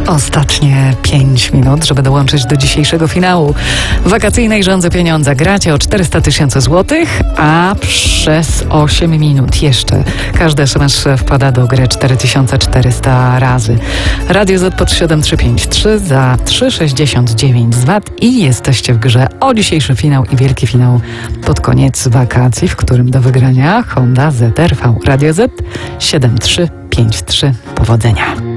Ostatnie 5 minut, żeby dołączyć do dzisiejszego finału wakacyjnej Rządzy Pieniądza. Gracie o 400 000 złotych, a przez 8 minut jeszcze każdy SMS wpada do gry 4400 razy. Radio Z pod 7353 za 3,69 z VAT i jesteście w grze o dzisiejszy finał i wielki finał pod koniec wakacji, w którym do wygrania Honda ZR-V. Radio Z 7353. Powodzenia.